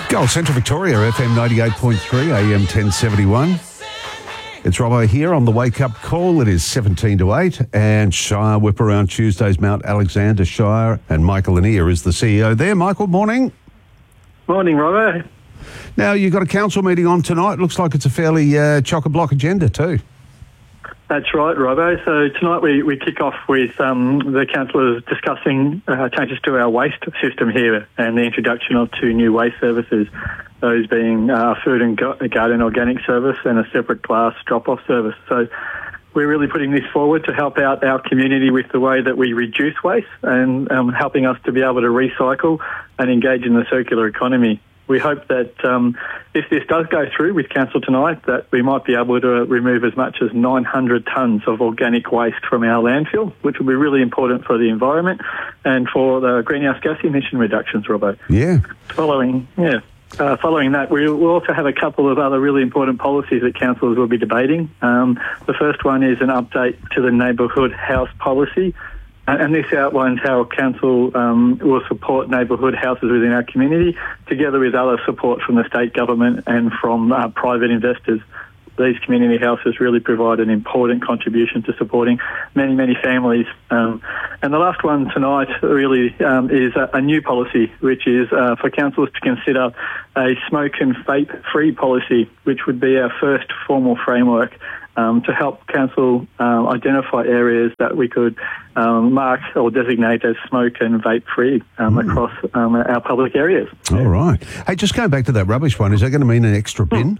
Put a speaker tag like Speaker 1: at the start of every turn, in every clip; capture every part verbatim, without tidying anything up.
Speaker 1: Gold Central Victoria, F M ninety-eight point three, A M ten seventy-one. It's Robbo here on the Wake Up Call. It is seventeen to eight, and Shire Whip Around Tuesday's Mount Alexander Shire, and Michael Lanier is the C E O there. Michael, morning.
Speaker 2: Morning, Robbo.
Speaker 1: Now, you've got a council meeting on tonight. Looks like it's a fairly uh, chock-a-block agenda too.
Speaker 2: That's right, Robbo. So tonight we, we kick off with um, the councillors discussing uh, changes to our waste system here and the introduction of two new waste services, those being uh, food and garden organic service and a separate glass drop-off service. So we're really putting this forward to help out our community with the way that we reduce waste and um, helping us to be able to recycle and engage in the circular economy. We hope that um, if this does go through with council tonight, that we might be able to remove as much as nine hundred tonnes of organic waste from our landfill, which will be really important for the environment and for the greenhouse gas emission reductions, Robbo.
Speaker 1: Yeah.
Speaker 2: Following, yeah. Uh, following that, we will also have a couple of other really important policies that councillors will be debating. Um, the first one is an update to the neighbourhood house policy. And this outlines how council um, will support neighbourhood houses within our community, together with other support from the state government and from uh, private investors. These community houses really provide an important contribution to supporting many, many families. Um, and the last one tonight really um, is a, a new policy, which is uh, for councils to consider a smoke and vape-free policy, which would be our first formal framework Um, to help council um, identify areas that we could um, mark or designate as smoke and vape-free um, mm. across um, our public areas.
Speaker 1: All right. Hey, just going back to that rubbish one, is that going to mean an extra bin?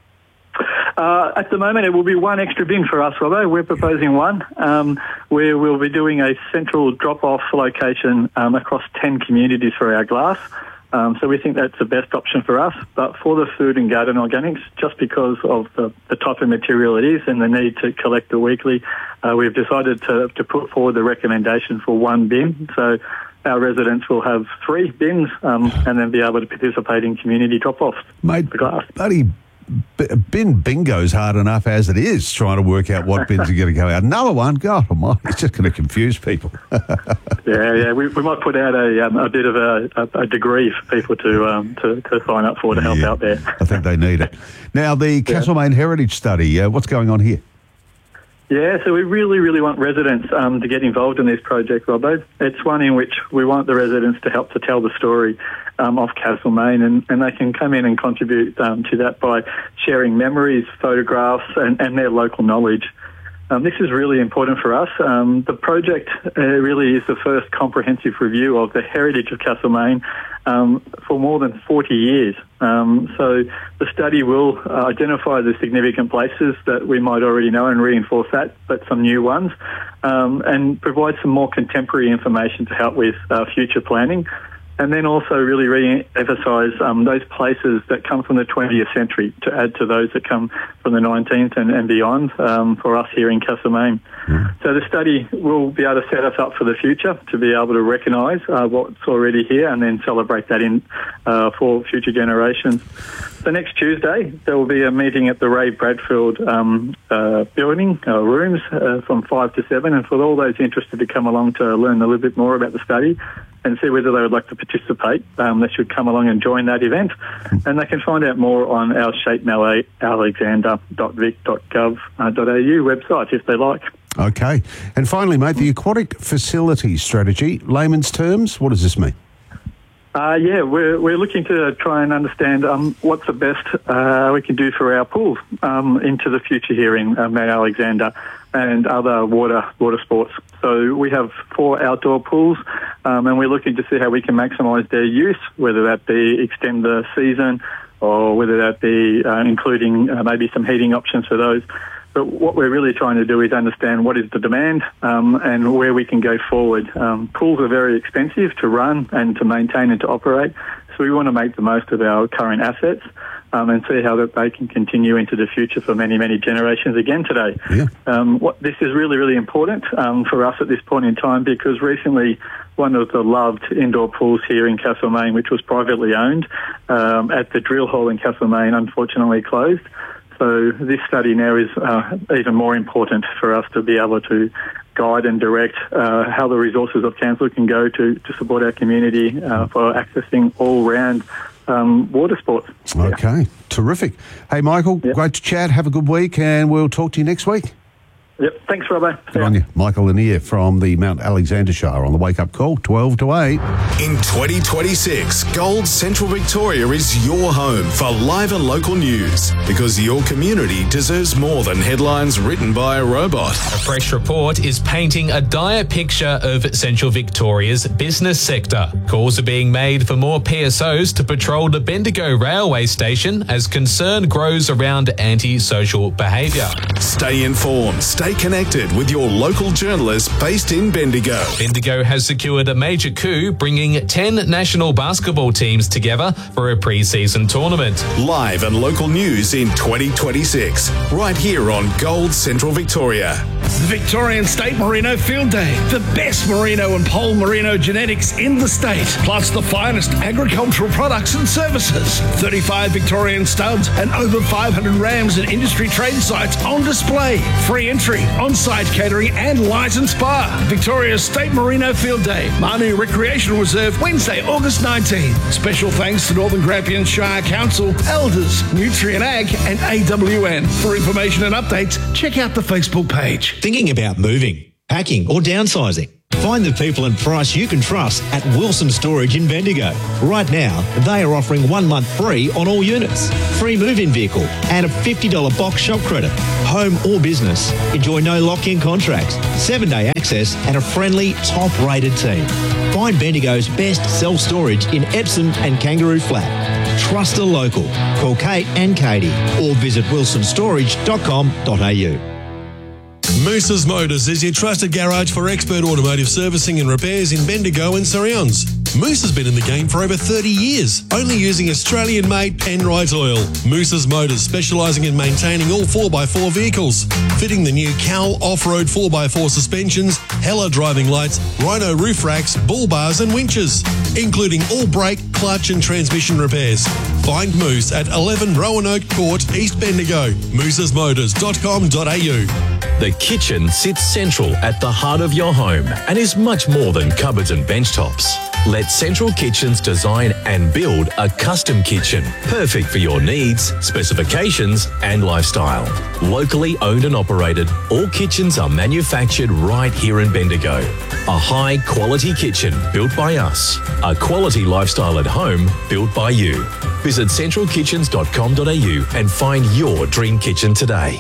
Speaker 2: Uh, at the moment, it will be one extra bin for us, Robbo. We're proposing one. Um, we will be doing a central drop-off location um, across ten communities for our glass. Um, so we think that's the best option for us. But for the food and garden organics, just because of the, the type of material it is and the need to collect it weekly, uh, we've decided to, to put forward the recommendation for one bin. So our residents will have three bins um, and then be able to participate in community drop-offs.
Speaker 1: Mate,
Speaker 2: for glass.
Speaker 1: buddy, b- bin bingo's hard enough as it is, trying to work out what bins are going to go out. Another one, God almighty, it's just going to confuse people.
Speaker 2: Yeah, yeah, we, we might put out a um, a bit of a, a, a degree for people to um to, to sign up for to help
Speaker 1: yeah,
Speaker 2: out there.
Speaker 1: I think they need it. Now, the Castlemaine yeah. Heritage Study, uh, what's going on here?
Speaker 2: Yeah, so we really, really want residents um, to get involved in this project, Robbo. It's one in which we want the residents to help to tell the story um, of Castlemaine, and, and they can come in and contribute um, to that by sharing memories, photographs, and, and their local knowledge. Um, this is really important for us. Um, the project uh, really is the first comprehensive review of the heritage of Castlemaine um, for more than forty years. Um, so the study will uh, identify the significant places that we might already know and reinforce that, but some new ones, um, and provide some more contemporary information to help with uh, future planning. And then also really re-emphasise um, those places that come from the twentieth century to add to those that come from the nineteenth and, and beyond um, for us here in Castlemaine. Mm. So the study will be able to set us up for the future to be able to recognise uh, what's already here and then celebrate that in uh, for future generations. So next Tuesday, there will be a meeting at the Ray Bradfield um, uh, building, uh, rooms, uh, from five to seven. And for all those interested to come along to learn a little bit more about the study and see whether they would like to participate, um, they should come along and join that event. And they can find out more on our shape mount alexander dot vic dot gov dot a u website if they like.
Speaker 1: Okay. And finally, mate, the aquatic facility strategy, layman's terms, what does this mean?
Speaker 2: Uh, yeah, we're we're looking to try and understand um, what's the best uh, we can do for our pools um, into the future here in uh, Mount Alexander and other water water sports. So we have four outdoor pools, um, and we're looking to see how we can maximise their use, whether that be extend the season or whether that be uh, including uh, maybe some heating options for those. But what we're really trying to do is understand what is the demand um, and where we can go forward. Um, pools are very expensive to run and to maintain and to operate, so we want to make the most of our current assets um, and see how that they can continue into the future for many, many generations again today.
Speaker 1: Yeah.
Speaker 2: Um, what, this is really, really important um, for us at this point in time because recently one of the loved indoor pools here in Castlemaine, which was privately owned um, at the drill hole in Castlemaine, unfortunately closed. So this study now is uh, even more important for us to be able to guide and direct uh, how the resources of council can go to, to support our community uh, for accessing all-round um, water sports.
Speaker 1: Okay,
Speaker 2: Yeah.
Speaker 1: terrific. Hey, Michael,
Speaker 2: Yep.
Speaker 1: great to chat. Have a good week, and we'll talk to you next week.
Speaker 2: Yep. Thanks, Robbo.
Speaker 1: Good on you. Michael Lanier from the Mount Alexander Shire on the Wake Up Call, twelve to eight.
Speaker 3: In twenty twenty-six, Gold Central Victoria is your home for live and local news, because your community deserves more than headlines written by a robot.
Speaker 4: A fresh report is painting a dire picture of Central Victoria's business sector. Calls are being made for more P S Os to patrol the Bendigo railway station as concern grows around anti-social behaviour.
Speaker 3: Stay informed, stay connected with your local journalists based in Bendigo.
Speaker 4: Bendigo has secured a major coup, bringing ten national basketball teams together for a pre-season tournament.
Speaker 3: Live and local news in twenty twenty-six, right here on Gold Central Victoria.
Speaker 5: The Victorian State Merino Field Day. The best merino and pole merino genetics in the state, plus the finest agricultural products and services. thirty-five Victorian studs and over five hundred rams and industry trade sites on display. Free entry, on-site catering and licensed bar. Victoria's State Merino Field Day. Manu Recreational Reserve, Wednesday, August nineteenth. Special thanks to Northern Grampian Shire Council, Elders, Nutrient Ag and A W N. For information and updates, check out the Facebook page.
Speaker 6: Thinking about moving, packing or downsizing? Find the people and price you can trust at Wilson Storage in Bendigo. Right now, they are offering one month free on all units, free move-in vehicle and a fifty dollars box shop credit. Home or business, enjoy no lock-in contracts, seven-day access and a friendly, top-rated team. Find Bendigo's best self-storage in Epsom and Kangaroo Flat. Trust a local. Call Kate and Katie or visit wilson storage dot com dot a u.
Speaker 7: Moose's Motors is your trusted garage for expert automotive servicing and repairs in Bendigo and Surrounds. Moose has been in the game for over thirty years, only using Australian-made Penrite oil. Moose's Motors, specialising in maintaining all four by four vehicles, fitting the new Cal off-road four by four suspensions, Hella driving lights, Rhino roof racks, bull bars and winches, including all brake, clutch and transmission repairs. Find Moose at eleven Roanoke Court, East Bendigo, mooses motors dot com dot a u.
Speaker 8: The kitchen sits central at the heart of your home and is much more than cupboards and bench tops. Let Central Kitchens design and build a custom kitchen, perfect for your needs, specifications and lifestyle. Locally owned and operated, all kitchens are manufactured right here in Bendigo. A high quality kitchen built by us. A quality lifestyle at home built by you. Visit central kitchens dot com dot a u and find your dream kitchen today.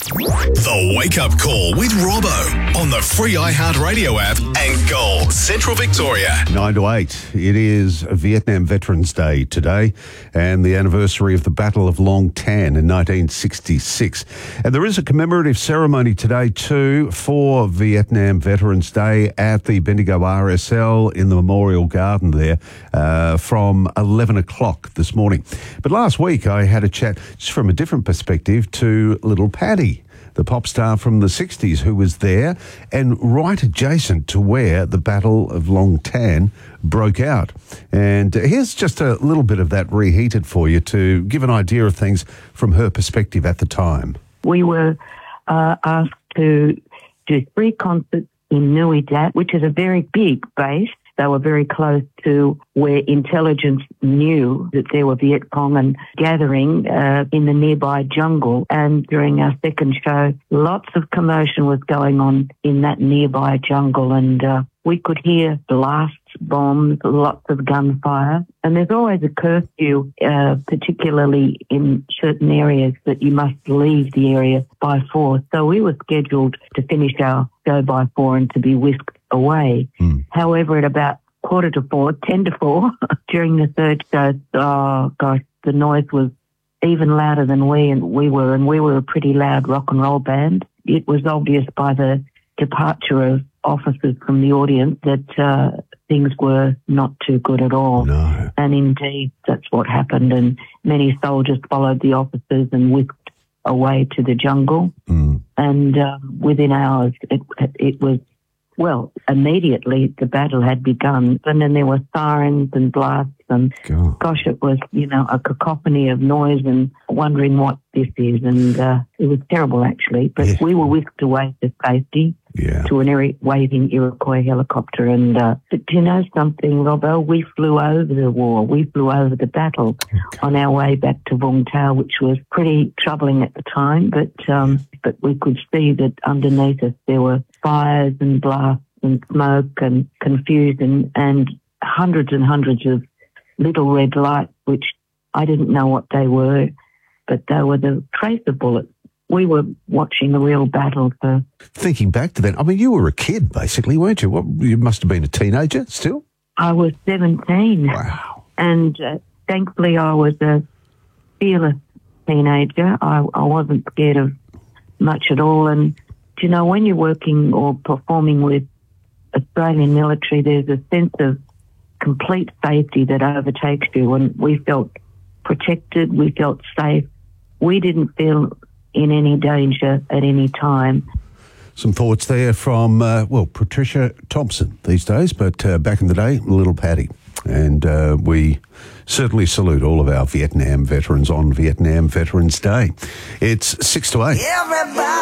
Speaker 3: The Wake Up Call with Robbo on the free iHeartRadio app and Gold Central Victoria.
Speaker 1: Nine to eight. It is Vietnam Veterans Day today and the anniversary of the Battle of Long Tan in nineteen sixty-six. And there is a commemorative ceremony today too for Vietnam Veterans Day at the Bendigo R S L in the Memorial Garden there uh, from eleven o'clock this morning. But last week I had a chat just from a different perspective to Little Paddy, the pop star from the sixties who was there and right adjacent to where the Battle of Long Tan broke out. And here's just a little bit of that reheated for you to give an idea of things from her perspective at the time.
Speaker 9: We were uh, asked to do three concerts in Nui Dat, which is a very big base. They were very close to where intelligence knew that there were Viet Cong and gathering uh, in the nearby jungle. And during our second show, lots of commotion was going on in that nearby jungle. And uh, we could hear blasts, bombs, lots of gunfire. And there's always a curfew, uh, particularly in certain areas, that you must leave the area by four. So we were scheduled to finish our show by four and to be whisked away. Mm. However, at about quarter to four, ten to four, during the third show, oh gosh, the noise was even louder than we and we were, and we were a pretty loud rock and roll band. It was obvious by the departure of officers from the audience that uh, things were not too good at all.
Speaker 1: No.
Speaker 9: And indeed, that's what happened, and many soldiers followed the officers and whisked away to the jungle. Mm. And um, within hours, it, it was Well, immediately the battle had begun, and then there were sirens and blasts And
Speaker 1: God.
Speaker 9: gosh, it was, you know, a cacophony of noise and wondering what this is. And uh, it was terrible, actually. But
Speaker 1: Yeah.
Speaker 9: we were whisked away to safety
Speaker 1: Yeah.
Speaker 9: to an Iri- waving Iroquois helicopter. And uh, but do you know something, Robbo? We flew over the war. We flew over the battle on our way back to Vung Tau, which was pretty troubling at the time. But um, but we could see that underneath us there were fires and blasts and smoke and confusion and hundreds and hundreds of little red lights, which I didn't know what they were, but they were the tracer bullets. We were watching a real battle for...
Speaker 1: Thinking back to that, I mean, you were a kid, basically, weren't you? What, you must have been a teenager still?
Speaker 9: I was seventeen.
Speaker 1: Wow.
Speaker 9: And uh, thankfully I was a fearless teenager. I, I wasn't scared of much at all. And, do you know, when you're working or performing with Australian military, there's a sense of complete safety that overtakes you, and we felt protected, we felt safe. We didn't feel in any danger at any time.
Speaker 1: Some thoughts there from, uh, well, Patricia Thompson these days, but uh, back in the day, little Paddy. And uh, we certainly salute all of our Vietnam veterans on Vietnam Veterans Day. It's six to eight.
Speaker 10: Everybody